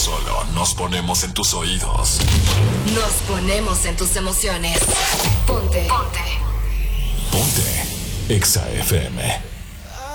solo nos ponemos en tus oídos. Nos ponemos en tus emociones. Ponte. Ponte. Exa FM.